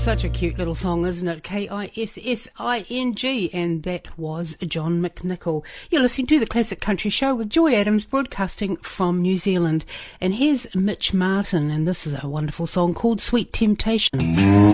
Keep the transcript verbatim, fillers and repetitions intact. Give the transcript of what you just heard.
Such a cute little song, isn't it? K I S S I N G, and that was John McNichol. You're listening to the Classic Country Show with Joy Adams, broadcasting from New Zealand. And here's Mitch Martin, and this is a wonderful song called Sweet Temptation.